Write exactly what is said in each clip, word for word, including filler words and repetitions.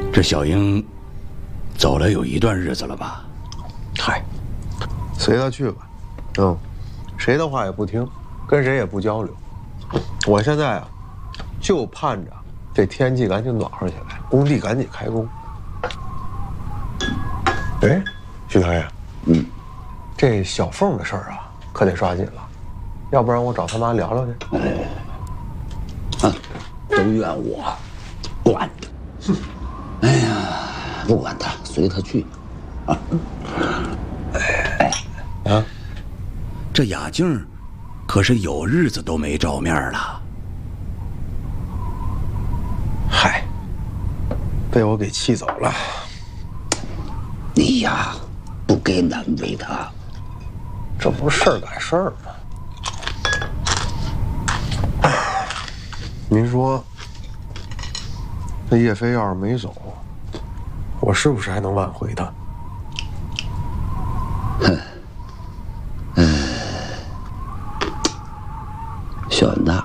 这小英走了有一段日子了吧？ 嗨，随他去吧。嗯，谁的话也不听，跟谁也不交流。我现在啊，就盼着这天气赶紧暖和起来，工地赶紧开工。哎，徐导演， 嗯， 这小凤的事儿啊，可得抓紧了，要不然我找他妈聊聊去。 哎，啊，都怨我，惯的。哼，哎呀，不管他，随他去。啊，哎， 啊， 这雅静可是有日子都没照面了。 嗨，被我给气走了。 你呀，不该难为他， 这不是事儿赶事儿吗？您说，那叶飞要是没走，我是不是还能挽回他？ 哼，嗯，小娜，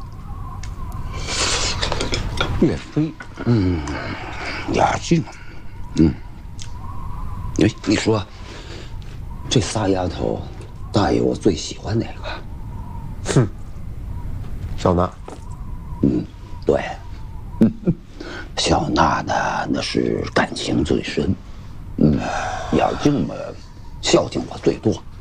岳飞，嗯，雅静，嗯。哎，你说，这仨丫头，大爷我最喜欢哪个？ 哼，小娜。 嗯，对，嗯，小娜呢，那是感情最深，嗯，雅静嘛，孝敬我最多。